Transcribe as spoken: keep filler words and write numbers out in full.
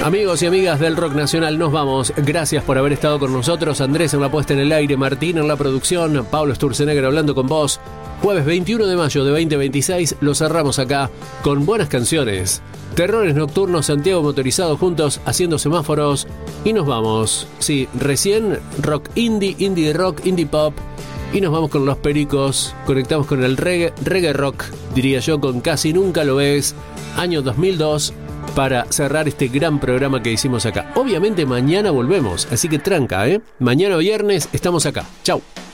Amigos y amigas del Rock Nacional, nos vamos. Gracias por haber estado con nosotros. Andrés en la puesta en el aire, Martín en la producción, Pablo Sturzenegger hablando con vos. Jueves veintiuno de mayo de veinte veintiséis, lo cerramos acá con buenas canciones. Terrores Nocturnos, Santiago Motorizado juntos haciendo semáforos. Y nos vamos. Sí, recién rock indie, indie rock, indie pop. Y nos vamos con Los Pericos. Conectamos con el reggae, reggae rock, diría yo, con Casi Nunca Lo Ves, año dos mil dos. Para cerrar este gran programa que hicimos acá. Obviamente mañana volvemos, así que tranca, ¿eh? Mañana viernes estamos acá. Chau.